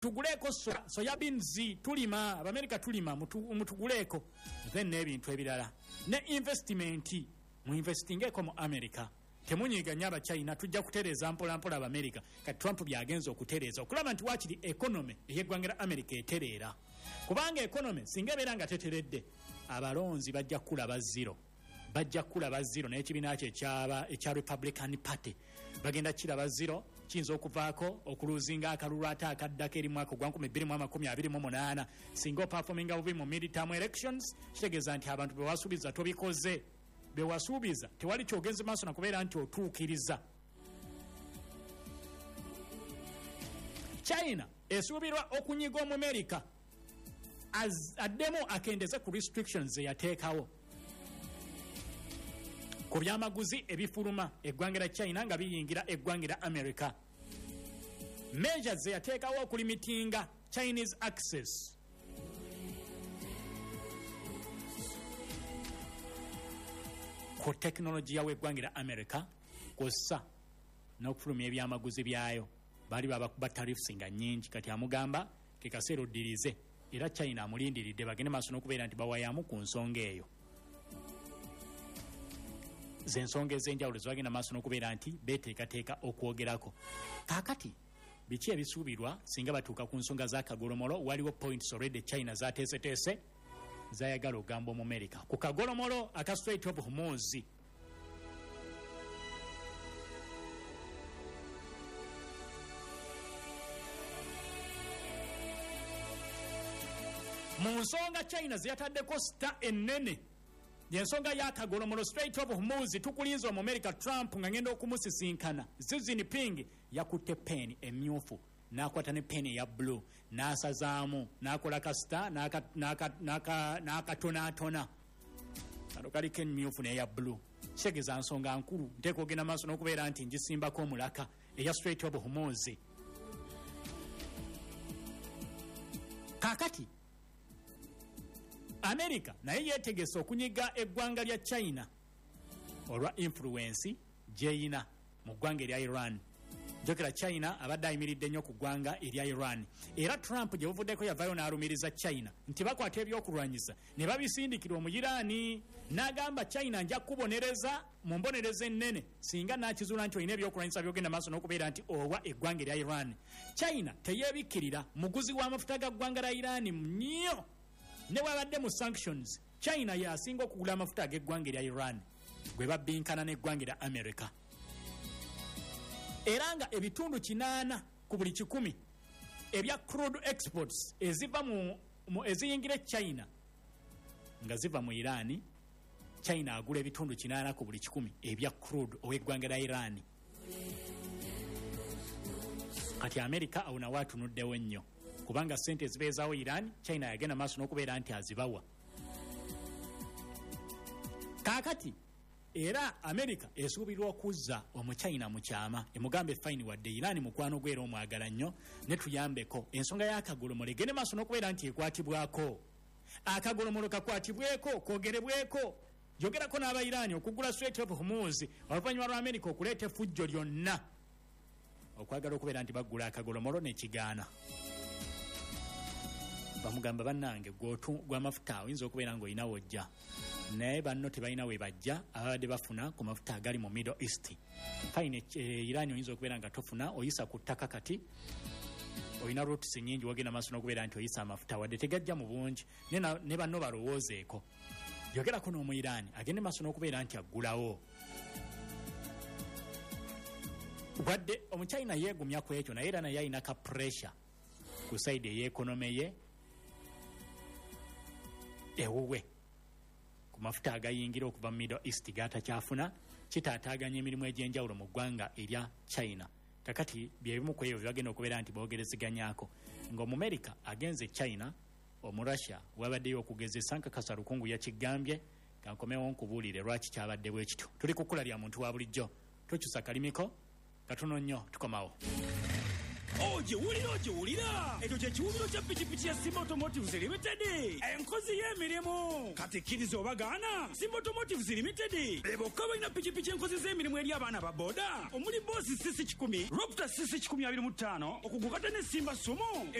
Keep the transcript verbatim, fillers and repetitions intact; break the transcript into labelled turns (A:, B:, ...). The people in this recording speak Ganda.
A: tuguleko soya, soya beans tulima Abamerika tulima mutuguleko then n'ebintu ebirala ne investment mu investingeko mu America temunyiganya aba China tujja kutereza mpola mpola Abamerika kati Trump byagenza okutereza okulaba nti wakiri economy eyeggwanga America eterera kubanga economy singa beera nga teteredde abalonzi bajja kulaba zero bajja kulaba zero n'ekibiina kye ekyaba ekya Republican Party bagenda kiraba zero kiyinza okuvaako okuluzinga akalulu ate akaddako eri mwaka gwa nkumi bbiri mu amakumi abiri mu munaana singa opafominga bubi mu midterm elections kitegeeza nti abantu be wasuubiza tobikoze be wasuubiza tewali kyogenze maaso na kubeera nti otuukiriza. China esuubirwa okunyiga omu America addemu akendeze ku restrictions eyateekawo ku byamaguzi ebifuluma eggwanga China nga biyingira eggwanga America. Measures eyateekawo okulimitinga Chinese access ku teknologiya w'eggwanga America kossa n'okufulumya ebyamaguzi byayo bali babakuba tariffs nga nnyingi kati amugamba ke kaseera oddirize era China amulindiridde bagende maaso n'okubeera nti bawayamu ku nsonga eyo. Zensonga ez'enjawulo zibagenda maaso n'okubeera nti beeteekateeka okwogerako. Kaakati biki ebisuubirwa singa batuuka ku nsonga z'akagolomolo waliwo points already China zaateeseteese zayagala ogamba mu America ku kagolomolo aka Strait of Hormuz. Mu nsonga China ziyataddeko sita ennene yensonga y'akagolomolo Strait of Hormuz tukulinza mu America Trump nga ngenda okumusisinkana Xi Jinping yakutte peni emyufu n'akwata ne peni ya blue n'asazaamu n'akola kasita n'akatonaatona kano kaliko emyufu n'eya blue kitegeeza nsonga nkulu nteeka ogenda maaso n'okubeera nti njisimbako omulaka eya Strait of Hormuz. Kaakati America naye yeetegese okunyiga eggwanga lya China olwa influence gyeyina mu ggwanga erya Iran. Jokera China abadde ayimiridde nnyo ku ggwanga erya Iran era Trump gye buvuddeko yavaayo n'alumiriza China nti bakwata ebyokulwanyisa ne babisindikira omuyiraani n'agamba China nja kubonereza mu mbonereza ennene singa n'akizuula nti olina ebyokulwanyisa byogenda maaso n'okubeera nti owa eggwanga erya Iran. China teyeebikkirira muguzi w'amafuta ga ggwanga lya Iran nnyo ne wabadde mu sanctions China yasinga okugula amafuta ag'eggwanga erya Iran gwe babbinkana n'eggwanga erya America. Era nga ebitundu kinaana ku buli kikumi ebya crude exports eziva mu, mu eziyingira China nga ziva mu Iran, China agula ebitundu kinaana ku buli kikumi ebya crude ow'eggwanga lya Iran. Kati America awona waatunuddewo nnyo kubanga sente ezibeezaawo Iran China yagenda maaso n'okubeera nti azibawa. Kaakati era America esuubirwa okuzza omuchina mu kyama emugambe fine wadde Iran mukwano gwera omwagala nnyo ne tuyambeko ensonga y'akagolomolo egende maaso n'okubeera nti ekwatibwako. Akagolomolo kakwatibweko kwogerebweko jogerako n'aba Iran okugula Strait of Hormuz oluvannyuma lwa America okuleeta effujjo lyonna okwagala okubeera nti baggula akagolomolo n'ekigaana. Bamugamba bannange gw'amafuta oyinza okubeera ng'olina wojja naye banno tebalina we bajja ababadde bafuna ku mafuta agali mu Middle East. Fine Iran oyinza okubeera nga tofuna oyisa ku ttaka kati olina routes nnyingi wagenda maaso n'okubeera nti oyisa amafuta wadde tegajja mu bungi ne banno balowoozeeko yogerako n'omu Iran agende maaso n'okubeera nti aggulawo. Wadde omuchina yeegumya ku ekyo naye era naye alina ka pressure ku side ey'ekonome ye ewuwe ku mafuta agayingira okuva mu Middle East gatakyafuna kitaataaganya emirimu egy'enjawulo mu ggwanga erya China. Kakati byebimu ku ebyo byagenda okubeera nti boogerezeganyako ng'Omumerika agenze China Omurussia wabaddeyo okugezesa nkakasa lukungu yakigambye kankomewo nkubuulire lwaki kyabadde bwe kityo. Tuli ku kkula lya muntu wa bulijjo tokyusa kalimiko katono nnyo tukomawo.
B: Oje wulira oje wulira ekyo kye kiwumiro kya pikipiki ya Simba Automotives Limited enkozi y'emirimu kati kkiriza obagaana. Simba Automotives Limited bebokka balina pikipiki enkozi z'emirimu eri abaana ba boda omuli boosi sisi kikumi Raptor sisi kikumi abiri mu ttaano okugukata ne Simba Sumo